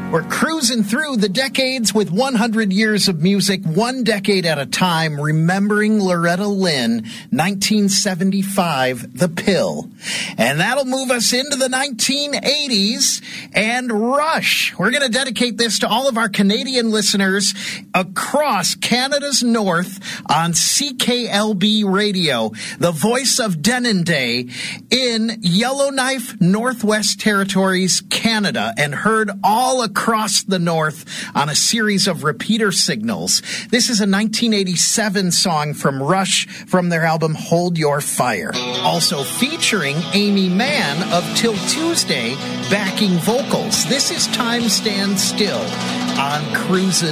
We're cruising through the decades with 100 years of music, one decade at a time, remembering Loretta Lynn, 1975, The Pill. And that'll move us into the 1980s and Rush. We're going to dedicate this to all of our Canadian listeners across Canada's north on CKLB Radio, the voice of Denendeh in Yellowknife, Northwest Territories, Canada, and heard all across the north on a series of repeater signals. This is a 1987 song from Rush from their album Hold Your Fire. Also featuring Amy Mann of Till Tuesday backing vocals. This is Time Stands Still on Cruisin'